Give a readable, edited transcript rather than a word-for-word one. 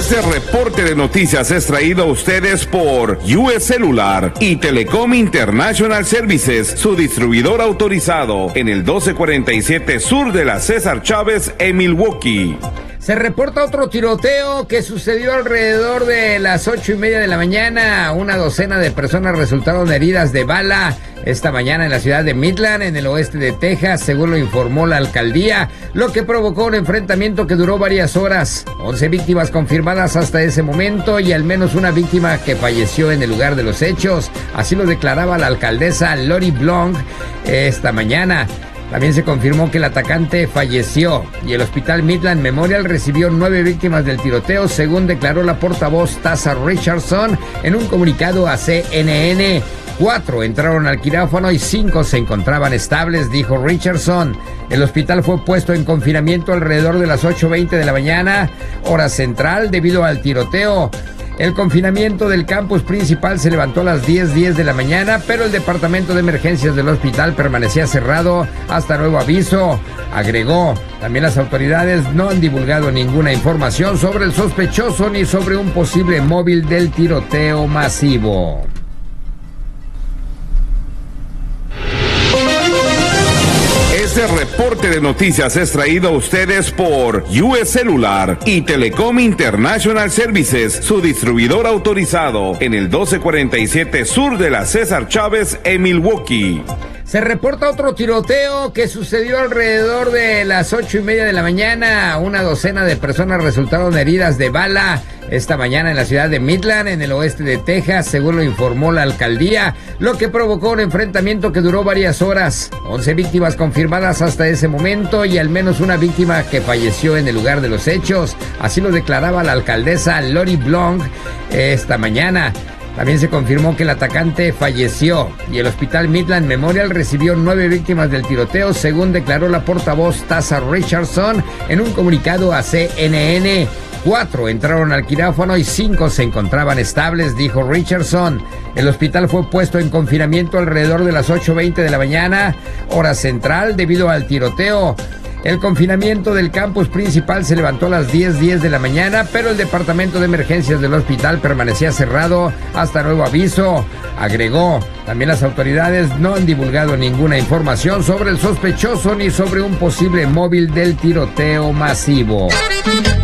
Este reporte de noticias es traído a ustedes por US Cellular y Telecom International Services, su distribuidor autorizado en el 1247 sur de la César Chávez en Milwaukee. Se reporta otro tiroteo que sucedió alrededor de las 8:30 de la mañana. Una docena de personas resultaron heridas de bala esta mañana en la ciudad de Midland, en el oeste de Texas, según lo informó la alcaldía, lo que provocó un enfrentamiento que duró varias horas. 11 víctimas confirmadas hasta ese momento y al menos una víctima que falleció en el lugar de los hechos. Así lo declaraba la alcaldesa Lori Blanc esta mañana. También se confirmó que el atacante falleció y el hospital Midland Memorial recibió 9 víctimas del tiroteo, según declaró la portavoz Tasha Richardson en un comunicado a CNN. 4 entraron al quirófano y 5 se encontraban estables, dijo Richardson. El hospital fue puesto en confinamiento alrededor de las 8:20 de la mañana, hora central, debido al tiroteo. El confinamiento del campus principal se levantó a las 10:10 de la mañana, pero el departamento de emergencias del hospital permanecía cerrado hasta nuevo aviso. Agregó, también las autoridades no han divulgado ninguna información sobre el sospechoso ni sobre un posible móvil del tiroteo masivo. Este reporte de noticias es traído a ustedes por US Cellular y Telecom International Services, su distribuidor autorizado en el 1247 sur de la César Chávez en Milwaukee. Se reporta otro tiroteo que sucedió alrededor de las 8:30 de la mañana. Una docena de personas resultaron heridas de bala esta mañana en la ciudad de Midland, en el oeste de Texas, según lo informó la alcaldía, lo que provocó un enfrentamiento que duró varias horas. 11 víctimas confirmadas hasta ese momento y al menos una víctima que falleció en el lugar de los hechos. Así lo declaraba la alcaldesa Lori Blanc esta mañana. También se confirmó que el atacante falleció y el hospital Midland Memorial recibió 9 víctimas del tiroteo, según declaró la portavoz Tasha Richardson en un comunicado a CNN. 4 entraron al quirófano y 5 se encontraban estables, dijo Richardson. El hospital fue puesto en confinamiento alrededor de las 8:20 de la mañana, hora central, debido al tiroteo. El confinamiento del campus principal se levantó a las 10:10 de la mañana, pero el departamento de emergencias del hospital permanecía cerrado hasta nuevo aviso. Agregó, también las autoridades no han divulgado ninguna información sobre el sospechoso ni sobre un posible móvil del tiroteo masivo.